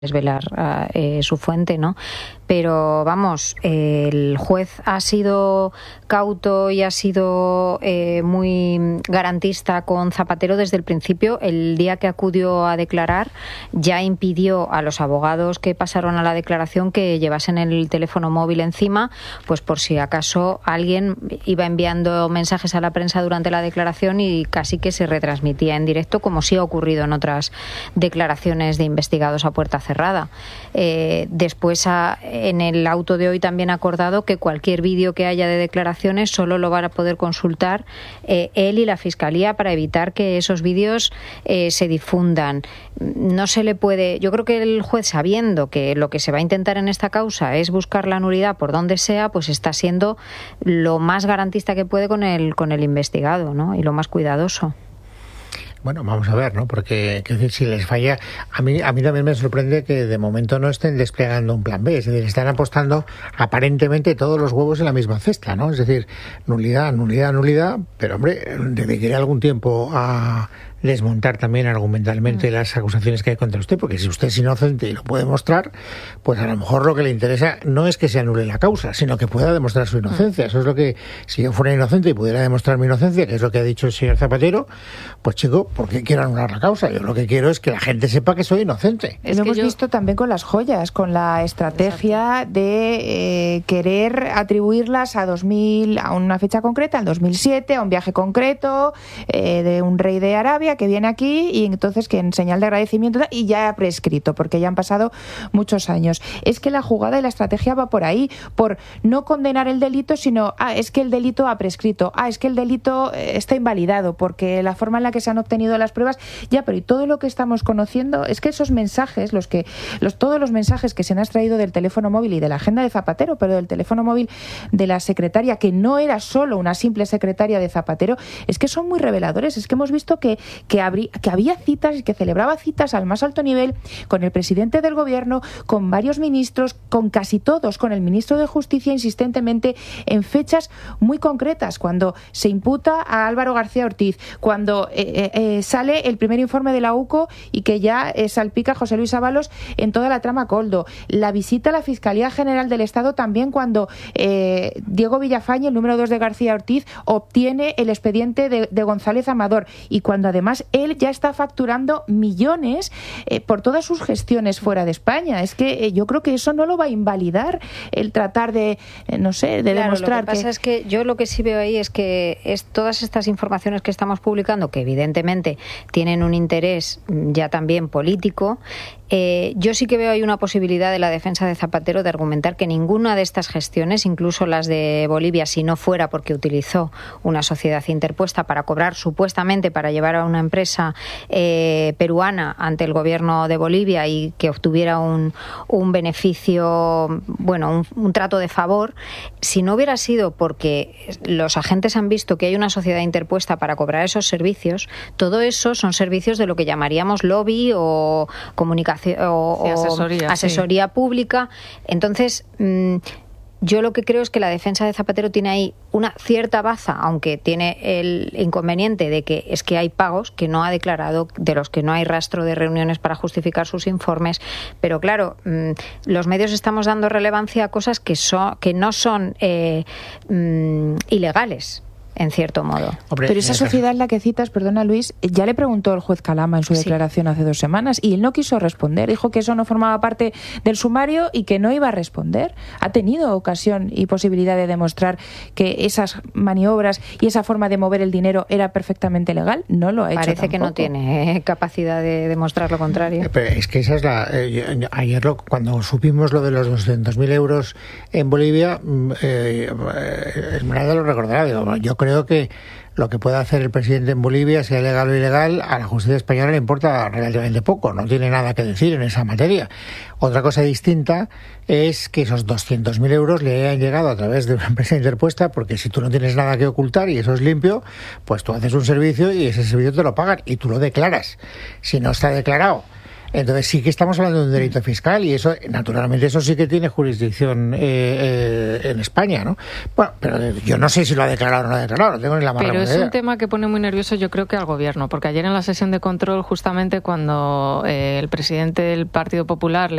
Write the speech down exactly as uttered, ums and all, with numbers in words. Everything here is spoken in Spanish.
desvelar uh, eh, su fuente, ¿no? Pero vamos, eh, el juez ha sido cauto y ha sido eh, muy garantista con Zapatero desde el principio. El día que acudió a declarar ya impidió a los abogados que pasaron a la declaración que llevasen el teléfono móvil encima, pues por si acaso alguien iba enviando mensajes a la prensa durante la declaración y casi que se retransmitía en directo, como sí ha ocurrido en otras declaraciones de investigados a puerta cerrada. Eh, después ha, en el auto de hoy también ha acordado que cualquier vídeo que haya de declaraciones solo lo van a poder consultar eh, él y la Fiscalía para evitar que esos vídeos eh, se difundan. No se le puede... Yo creo que el juez, sabiendo que lo que se va a intentar en esta causa es buscar la nulidad por donde sea, pues está siendo lo más garantista que puede con el, con el investigado, ¿no? Y lo más cuidadoso. Bueno, vamos a ver, ¿no? Porque, quiero decir, si les falla, a mí a mí también me sorprende que de momento no estén desplegando un plan B, es decir, están apostando aparentemente todos los huevos en la misma cesta, ¿no? Es decir, nulidad, nulidad, nulidad, pero hombre, dedicaré algún tiempo a desmontar también argumentalmente mm. las acusaciones que hay contra usted, porque si usted es inocente y lo puede mostrar, pues a lo mejor lo que le interesa no es que se anule la causa, sino que pueda demostrar su inocencia. Mm. Eso es lo que, si yo fuera inocente y pudiera demostrar mi inocencia, que es lo que ha dicho el señor Zapatero, pues chico, ¿por qué quiero anular la causa? Yo lo que quiero es que la gente sepa que soy inocente. Es lo hemos yo... visto también con las joyas, con la estrategia Exacto. de eh, querer atribuirlas a dos mil, a una fecha concreta, al dos mil siete, a un viaje concreto eh, de un rey de Arabia que viene aquí y entonces que en señal de agradecimiento y ya ha prescrito porque ya han pasado muchos años. Es que la jugada y la estrategia va por ahí, por no condenar el delito, sino ah, es que el delito ha prescrito, ah, es que el delito está invalidado porque la forma en la que se han obtenido las pruebas, ya, pero y todo lo que estamos conociendo es que esos mensajes, los que los todos los mensajes que se han extraído del teléfono móvil y de la agenda de Zapatero, pero del teléfono móvil de la secretaria, que no era solo una simple secretaria de Zapatero, es que son muy reveladores. Es que hemos visto que Que, habrí, que había citas y que celebraba citas al más alto nivel con el presidente del gobierno, con varios ministros, con casi todos, con el ministro de Justicia insistentemente en fechas muy concretas, cuando se imputa a Álvaro García Ortiz, cuando eh, eh, sale el primer informe de la U C O y que ya eh, salpica a José Luis Ábalos en toda la trama Coldo, la visita a la Fiscalía General del Estado también cuando eh, Diego Villafañe, el número dos de García Ortiz, obtiene el expediente de, de González Amador y cuando además él ya está facturando millones eh, por todas sus gestiones fuera de España. Es que eh, yo creo que eso no lo va a invalidar el tratar de, eh, no sé, de claro, demostrar lo que pasa que... es que yo lo que sí veo ahí es que es todas estas informaciones que estamos publicando, que evidentemente tienen un interés ya también político, eh, yo sí que veo ahí una posibilidad de la defensa de Zapatero de argumentar que ninguna de estas gestiones, incluso las de Bolivia, si no fuera porque utilizó una sociedad interpuesta para cobrar, supuestamente para llevar a una empresa eh, peruana ante el gobierno de Bolivia y que obtuviera un, un beneficio, bueno, un, un trato de favor, si no hubiera sido porque los agentes han visto que hay una sociedad interpuesta para cobrar esos servicios, todo eso son servicios de lo que llamaríamos lobby o comunicación o, sí, asesoría, o asesoría sí. pública. Entonces, mmm, yo lo que creo es que la defensa de Zapatero tiene ahí una cierta baza, aunque tiene el inconveniente de que es que hay pagos que no ha declarado, de los que no hay rastro de reuniones para justificar sus informes, pero claro, mmm, los medios estamos dando relevancia a cosas que, son, que no son eh, mmm, ilegales, en cierto modo. Hombre, pero esa sociedad en la que citas, perdona Luis, ya le preguntó el juez Calama en su sí. declaración hace dos semanas y él no quiso responder, dijo que eso no formaba parte del sumario y que no iba a responder. Ha tenido ocasión y posibilidad de demostrar que esas maniobras y esa forma de mover el dinero era perfectamente legal, no lo ha hecho Parece tampoco. que no tiene eh, capacidad de demostrar lo contrario. Pero es que esa es la... Eh, ayer lo, cuando supimos lo de los doscientos mil euros en Bolivia, eh, eh, Esmeralda lo recordará, digo, yo creo que lo que pueda hacer el presidente en Bolivia, sea legal o ilegal, a la justicia española le importa relativamente poco, no tiene nada que decir en esa materia. Otra cosa distinta es que esos doscientos mil euros le hayan llegado a través de una empresa interpuesta, porque si tú no tienes nada que ocultar y eso es limpio, pues tú haces un servicio y ese servicio te lo pagan y tú lo declaras. Si no está declarado Entonces sí que estamos hablando de un delito fiscal y eso, naturalmente, eso sí que tiene jurisdicción eh, eh, en España, ¿no? Bueno, pero yo no sé si lo ha declarado o no lo ha declarado, no tengo ni la más Pero es idea. un tema que pone muy nervioso, yo creo que al gobierno, porque ayer en la sesión de control, justamente cuando eh, el presidente del Partido Popular